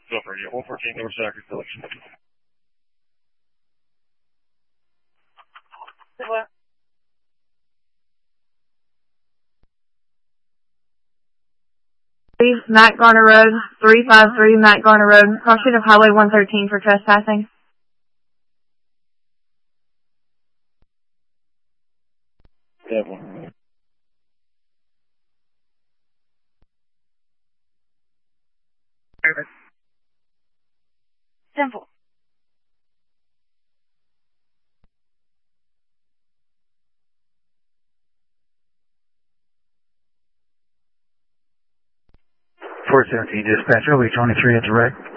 Go for you. 114, North Zachary Collection. What? Matt Garner Road, 353 Matt Garner Road, crossing of Highway 113 for trespassing. Devil. Simple. Dispatcher, we 23 at direct.